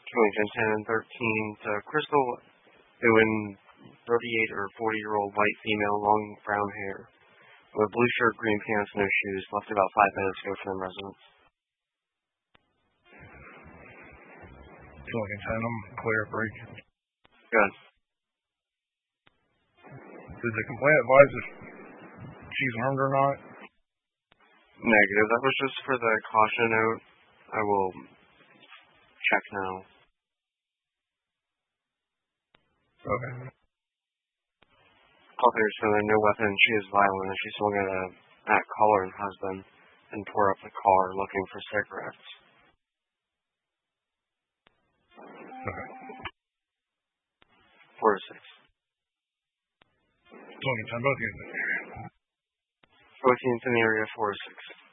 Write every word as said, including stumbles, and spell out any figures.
Killington ten and thirteen, to Crystal Ewan, thirty-eight or forty-year-old white female, long brown hair, with blue shirt, green pants, no shoes, left about five minutes ago from residence. Killington ten, I'm clear break. Good. Did the complaint advise if she's armed or not? Negative. That was just for the caution note. I will check now. Okay. Officer said no weapon. She is violent and she swung at a at caller and husband and tore up the car looking for cigarettes. Okay. Four to six. Killington ten, both units. Both units in the area, four to six.